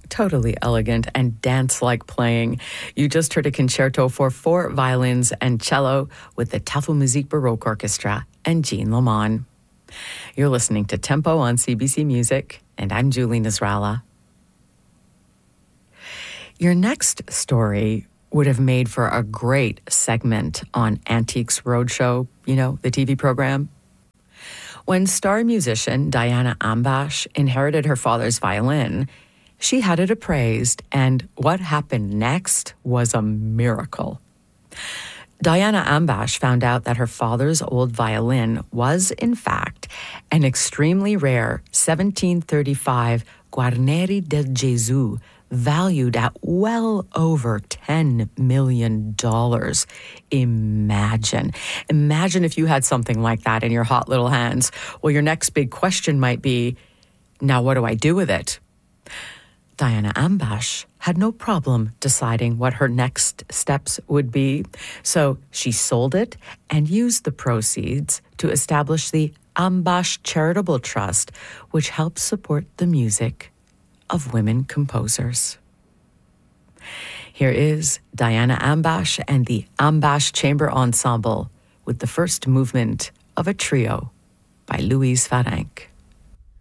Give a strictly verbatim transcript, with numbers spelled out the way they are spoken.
Totally elegant and dance-like playing. You just heard a concerto for four violins and cello with the Tafelmusik Baroque Orchestra and Jean Lamont. You're listening to Tempo on C B C Music, and I'm Julie Nasrallah. Your next story would have made for a great segment on Antiques Roadshow, you know, the T V program. When star musician Diana Ambash inherited her father's violin, she had it appraised, and what happened next was a miracle. Diana Ambash found out that her father's old violin was, in fact, an extremely rare seventeen thirty-five Guarneri del Gesù, valued at well over ten million dollars. Imagine. Imagine if you had something like that in your hot little hands. Well, your next big question might be, now what do I do with it? Diana Ambash had no problem deciding what her next steps would be, so she sold it and used the proceeds to establish the Ambash Charitable Trust, which helps support the music of women composers. Here is Diana Ambash and the Ambash Chamber Ensemble with the first movement of a trio by Louise Farenc.